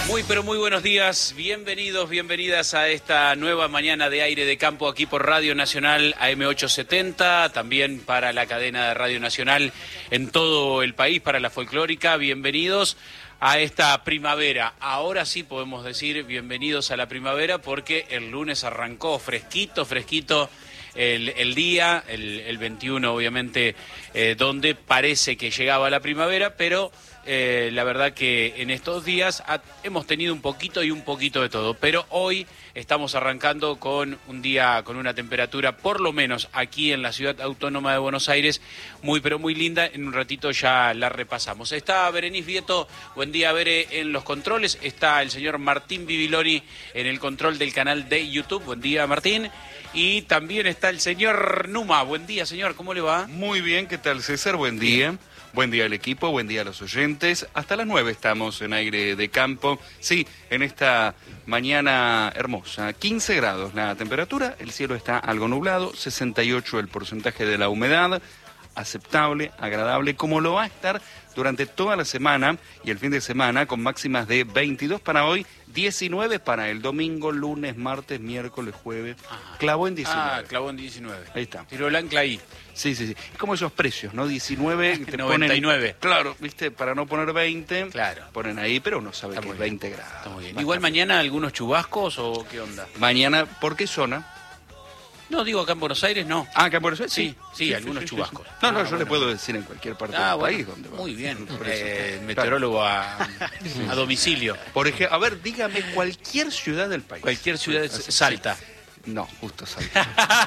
Muy pero muy buenos días, bienvenidos, bienvenidas a esta nueva mañana de aire de campo aquí por Radio Nacional AM870, también para la cadena de Radio Nacional en todo el país, para la folclórica, bienvenidos a esta primavera. Ahora sí podemos decir bienvenidos a la primavera porque el lunes arrancó fresquito, fresquito el día, el 21 obviamente, donde parece que llegaba la primavera, pero la verdad que en estos días hemos tenido un poquito y un poquito de todo, pero hoy estamos arrancando con un día con una temperatura, por lo menos aquí en la Ciudad Autónoma de Buenos Aires, muy pero muy linda. En un ratito ya la repasamos. Está Berenice Vieto, buen día Bere, en los controles. Está el señor Martín Bibiloni en el control del canal de YouTube. Buen día Martín. Y también está el señor Numa. Buen día señor, ¿cómo le va? Muy bien, ¿qué tal César? Buen día. Buen día al equipo, buen día a los oyentes. Hasta las 9 estamos en aire de campo. Sí, en esta mañana hermosa. 15 grados la temperatura, el cielo está algo nublado, 68 el porcentaje de la humedad, aceptable, agradable, como lo va a estar durante toda la semana y el fin de semana, con máximas de 22 para hoy, 19 para el domingo, lunes, martes, miércoles, jueves. Clavó en 19. Ah, clavó en 19. Ahí está. Tiró el ancla ahí. Sí, sí, sí. Es como esos precios, ¿no? 19 te 99. Ponen, claro, ¿viste? Para no poner 20, claro, ponen ahí, pero uno sabe está que es bien. 20 grados. Está muy bien. Igual mañana algunos chubascos o qué onda. Mañana, ¿por qué zona? No, digo acá en Buenos Aires, no. Ah, acá en Buenos Aires, sí, algunos chubascos. Sí. No, yo le puedo decir en cualquier parte del país donde va. Muy bien, meteorólogo a domicilio. Por ejemplo, a ver, dígame cualquier ciudad del país. Cualquier ciudad de Salta. No, justo Salta.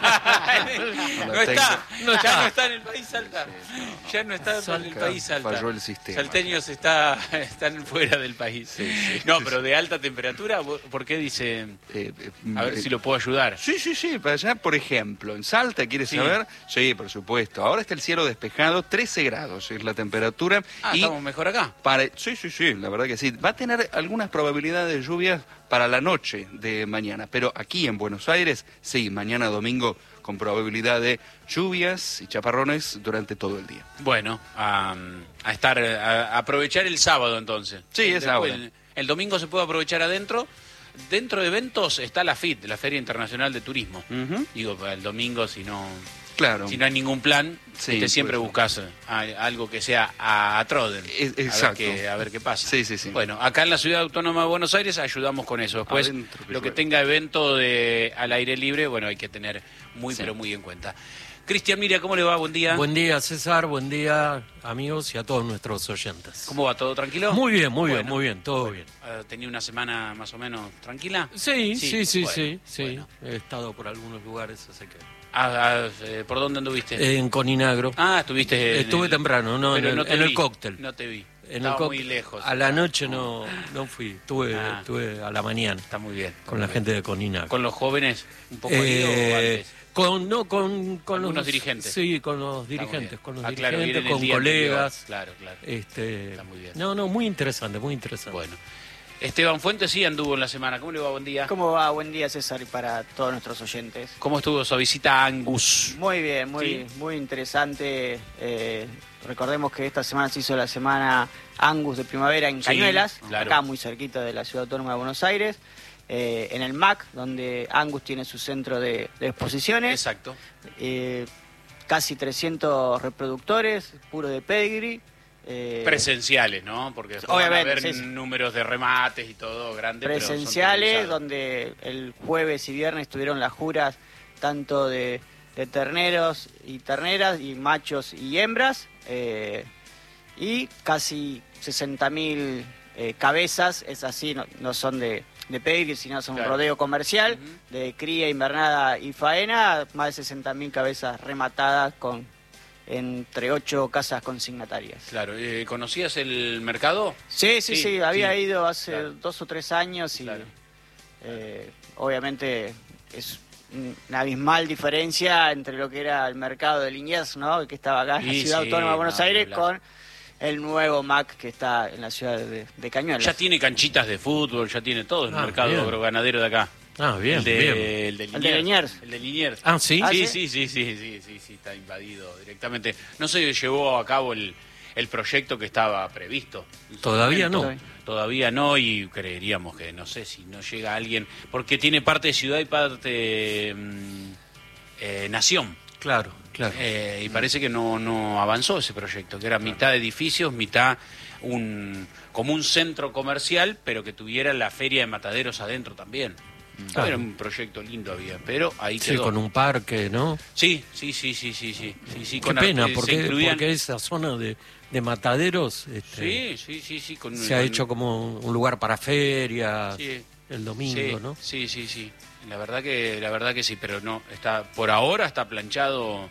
Ya no está en el país Salta. Ya no está en el país Salta. Falló el sistema. Salteños están fuera del país. Sí, no, pero de alta temperatura, ¿por qué dice? A ver si lo puedo ayudar. Sí, para allá, por ejemplo, en Salta, ¿quieres saber? Sí, por supuesto. Ahora está el cielo despejado, 13 grados es la temperatura. ¿Estamos mejor acá? Sí, la verdad que sí. Va a tener algunas probabilidades de lluvias para la noche de mañana, pero aquí en Buenos Aires, sí, mañana domingo con probabilidad de lluvias y chaparrones durante todo el día. Bueno, a aprovechar el sábado entonces. Sí, es ahora. El domingo se puede aprovechar adentro. Dentro de eventos está la FIT, la Feria Internacional de Turismo. Digo, para el domingo, si no hay ningún plan, siempre buscas algo que sea a Troden. Exacto. A ver qué pasa. Sí. Bueno, acá en la Ciudad Autónoma de Buenos Aires ayudamos con eso. Después, adentro, lo que tenga evento al aire libre, bueno, hay que tener pero muy en cuenta. Cristian Mira, ¿cómo le va? Buen día. Buen día, César. Buen día, amigos y a todos nuestros oyentes. ¿Cómo va? ¿Todo tranquilo? Muy bien, todo bien. ¿Tenía una semana más o menos tranquila? Sí. Bueno. He estado por algunos lugares, así que... ¿Por dónde anduviste? En Coninagro. Estuviste... Estuve temprano, en el cóctel. No te vi. Estaba muy lejos. A la noche no fui, estuve a la mañana. Está muy bien. Con la gente de Coninagro. ¿Con los jóvenes un poco ido o antes? Con los dirigentes. Sí, con los dirigentes, con colegas. Claro. Está muy bien. No, muy interesante. Bueno. Esteban Fuentes sí anduvo en la semana. ¿Cómo le va? Buen día. ¿Cómo va? Buen día, César, y para todos nuestros oyentes. ¿Cómo estuvo su visita a Angus? Muy bien, muy interesante. Recordemos que esta semana se hizo la semana Angus de primavera en Cañuelas, acá muy cerquita de la Ciudad Autónoma de Buenos Aires. En el MAC, donde Angus tiene su centro de exposiciones. Exacto. Casi 300 reproductores, puro de pedigree. Presenciales, ¿no? Porque obviamente, van a haber números de remates y todo grande. Presenciales, donde el jueves y viernes tuvieron las juras tanto de terneros y terneras, y machos y hembras, y casi 60.000 cabezas. Es así, no son de pedigree, sino son rodeo comercial, de cría, invernada y faena, más de 60.000 cabezas rematadas entre 8 casas consignatarias. Claro, ¿conocías el mercado? Sí, había ido hace 2 o 3 años y obviamente es una abismal diferencia entre lo que era el mercado de Liniers, ¿no? Que estaba acá en la Ciudad Autónoma de Buenos Aires, con el nuevo MAC que está en la ciudad de Cañuelas. Ya tiene canchitas de fútbol, ya tiene todo el mercado agroganadero de acá. Bien, El de Liniers. El de Liniers. ¿Sí? Sí, está invadido directamente. No se llevó a cabo el proyecto que estaba previsto. Todavía no. todavía no, y creeríamos que no sé si no llega alguien, porque tiene parte de ciudad y parte nación. Claro. Y parece que no avanzó ese proyecto, que era mitad edificios, mitad como un centro comercial, pero que tuviera la feria de mataderos adentro también. Claro. Era un proyecto lindo había, pero ahí Sí, quedó. con un parque, ¿no? Sí. Qué pena, porque esa zona de mataderos Sí. se ha hecho como un lugar para ferias, Sí. el domingo, ¿no? Sí. La verdad que sí, pero no está, por ahora está planchado.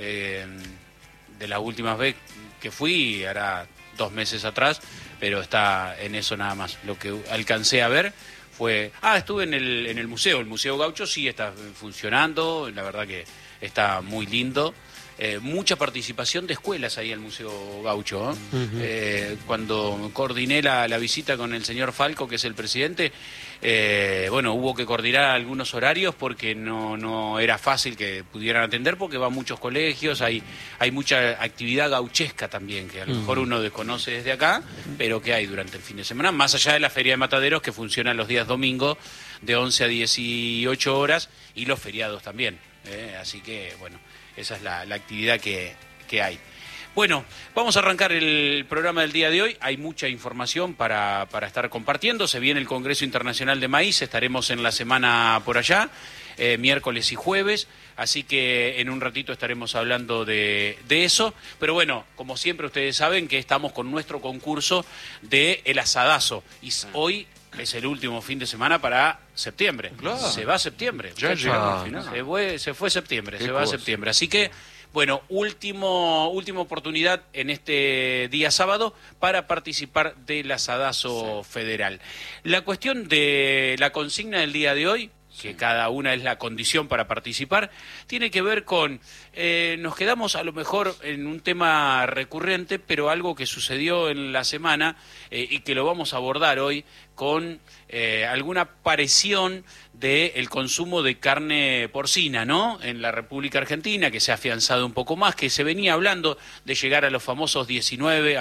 De las últimas veces que fui, hará 2 meses atrás, pero está en eso nada más. Lo que alcancé a ver fue... estuve en el museo. El Museo Gaucho sí está funcionando, la verdad que está muy lindo. Mucha participación de escuelas ahí al Museo Gaucho. Cuando coordiné la visita con el señor Falco, que es el presidente, hubo que coordinar algunos horarios porque no era fácil que pudieran atender, porque van muchos colegios, hay mucha actividad gauchesca también, que a lo mejor uno desconoce desde acá, pero que hay durante el fin de semana, más allá de la Feria de Mataderos, que funciona los días domingos de 11 a 18 horas, y los feriados también. Así que, bueno, esa es la actividad que hay. Bueno, vamos a arrancar el programa del día de hoy. Hay mucha información para estar compartiendo. Se viene el Congreso Internacional de Maíz, estaremos en la semana por allá, miércoles y jueves, así que en un ratito estaremos hablando de eso. Pero bueno, como siempre ustedes saben que estamos con nuestro concurso de El Asadazo, y hoy es el último fin de semana para septiembre. Claro. Se va septiembre. Ya llegamos al final. Se fue septiembre, Qué se va cosa. septiembre. Así que, bueno, última oportunidad en este día sábado para participar del Asadazo Federal. La cuestión de la consigna del día de hoy, que cada una es la condición para participar, tiene que ver con, nos quedamos a lo mejor en un tema recurrente, pero algo que sucedió en la semana y que lo vamos a abordar hoy con alguna aparición del consumo de carne porcina, ¿no? En la República Argentina, que se ha afianzado un poco más, que se venía hablando de llegar a los famosos 19,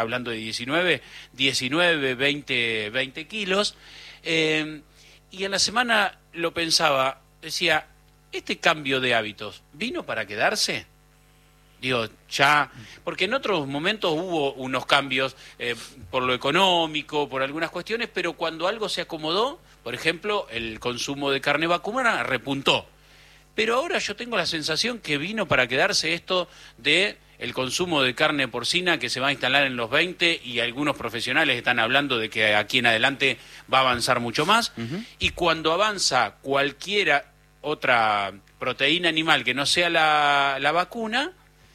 20 kilos. Y en la semana lo pensaba, decía, ¿este cambio de hábitos vino para quedarse? Digo, ya, porque en otros momentos hubo unos cambios por lo económico, por algunas cuestiones, pero cuando algo se acomodó, por ejemplo, el consumo de carne vacuna repuntó. Pero ahora yo tengo la sensación que vino para quedarse esto de el consumo de carne porcina, que se va a instalar en los 20, y algunos profesionales están hablando de que aquí en adelante va a avanzar mucho más. Y cuando avanza cualquier otra proteína animal que no sea la vacuna,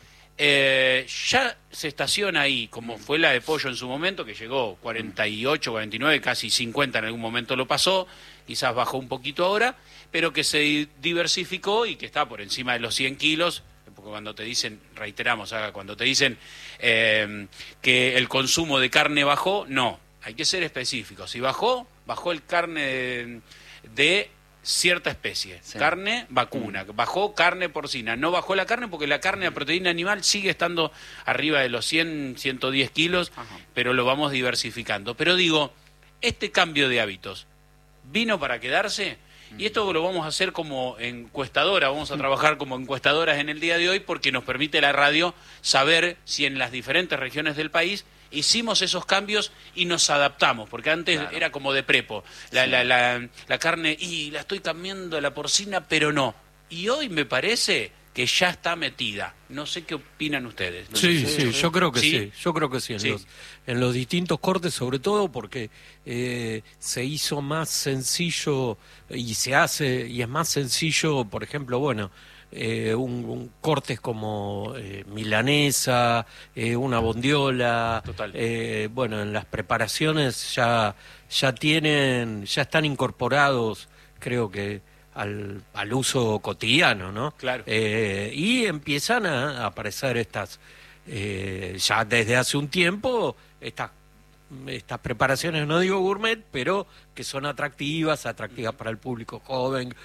ya se estaciona ahí, como fue la de pollo en su momento, que llegó 48, 49, casi 50 en algún momento lo pasó, quizás bajó un poquito ahora, pero que se diversificó y que está por encima de los 100 kilos, porque cuando te dicen, reiteramos, cuando te dicen que el consumo de carne bajó, no, hay que ser específico. Si bajó el carne de cierta especie, sí. Carne vacuna, bajó carne porcina, no bajó la carne porque la carne de proteína animal sigue estando arriba de los 100, 110 kilos, pero lo vamos diversificando. Pero digo, este cambio de hábitos vino para quedarse, y esto lo vamos a hacer como encuestadora, vamos a trabajar como encuestadoras en el día de hoy, porque nos permite la radio saber si en las diferentes regiones del país hicimos esos cambios y nos adaptamos, porque antes era como de prepo, la carne, y la estoy cambiando a la porcina, pero no. Y hoy me parece que ya está metida. No sé qué opinan ustedes. No Sí, sé. yo creo que ¿Sí? sí. Yo creo que sí. Sí. En los distintos cortes, sobre todo porque se hizo más sencillo y se hace, y es más sencillo, por ejemplo, un cortes como milanesa, una bondiola. Total. En las preparaciones ya están incorporados, creo que al uso cotidiano, ¿no? Claro. Y empiezan a aparecer estas, ya desde hace un tiempo, estas preparaciones, no digo gourmet, pero que son atractivas para el público joven,